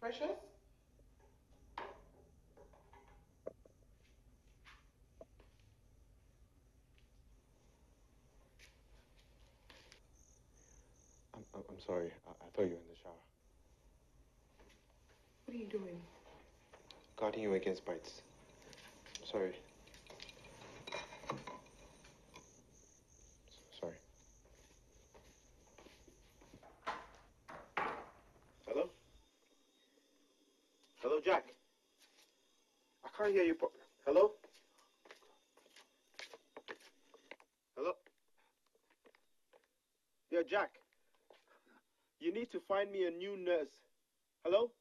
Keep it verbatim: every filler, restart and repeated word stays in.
Precious? I'm, I'm, I'm sorry. I, I thought you were in the shower. What are you doing? Guarding you against bites. Sorry. Sorry. Hello? Hello, Jack. I can't hear you properly. Hello? Hello? Yeah, Jack. You need to find me a new nurse. Hello?